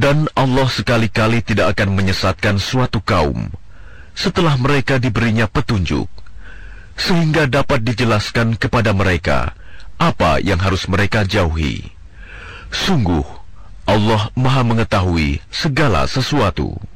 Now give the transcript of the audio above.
Dan Allah sekali-kali tidak akan menyesatkan suatu kaum setelah mereka diberinya petunjuk, sehingga dapat dijelaskan kepada mereka apa yang harus mereka jauhi. Sungguh, Allah Maha Mengetahui segala sesuatu.